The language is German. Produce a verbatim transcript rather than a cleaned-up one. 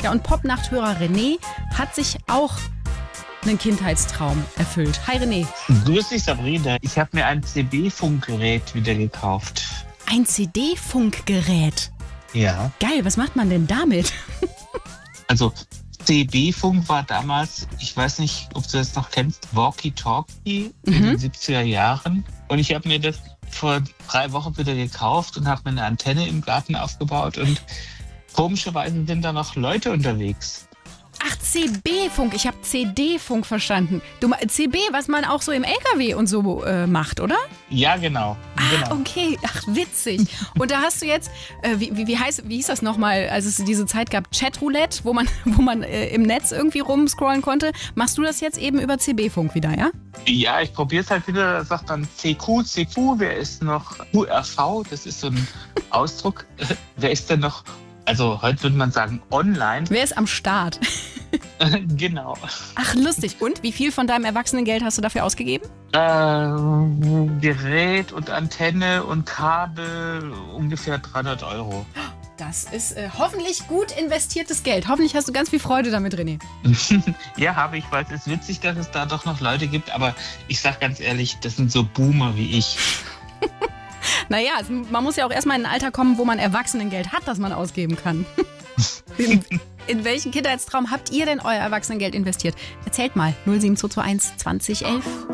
Ja, und Popnachthörer René hat sich auch einen Kindheitstraum erfüllt. Hi René. Grüß dich, Sabrina. Ich habe mir ein C B-Funkgerät wieder gekauft. Ein C D-Funkgerät? Ja. Geil, was macht man denn damit? Also C B-Funk war damals, ich weiß nicht, ob du das noch kennst, Walkie-Talkie in Mhm. den siebziger Jahren. Und ich habe mir das vor drei Wochen wieder gekauft und habe mir eine Antenne im Garten aufgebaut. Und komischerweise sind da noch Leute unterwegs. Ach, C B-Funk. Ich habe C D-Funk verstanden. Du, me- C B, was man auch so im L K W und so äh, macht, oder? Ja, genau. Ah, genau. okay. Ach, witzig. Und da hast du jetzt, äh, wie, wie, wie, heißt, wie hieß das nochmal, als es diese Zeit gab, Chatroulette, wo man, wo man äh, im Netz irgendwie rumscrollen konnte. Machst du das jetzt eben über C B-Funk wieder, ja? Ja, ich probiere es halt wieder. Da sagt dann C Q, C Q, wer ist noch U R V? Das ist so ein Ausdruck. Wer ist denn noch, also heute würde man sagen online. Wer ist am Start? Genau. Ach, lustig. Und wie viel von deinem Erwachsenengeld hast du dafür ausgegeben? Ähm, Gerät und Antenne und Kabel ungefähr dreihundert Euro. Das ist äh, hoffentlich gut investiertes Geld. Hoffentlich hast du ganz viel Freude damit, René. Ja, habe ich, weil es ist witzig, dass es da doch noch Leute gibt, aber ich sag ganz ehrlich, das sind so Boomer wie ich. Naja, es- man muss ja auch erstmal in ein Alter kommen, wo man Erwachsenengeld hat, das man ausgeben kann. In, in welchen Kindheitstraum habt ihr denn euer Erwachsenengeld investiert? Erzählt mal. null sieben zwei zwei eins zwanzig elf.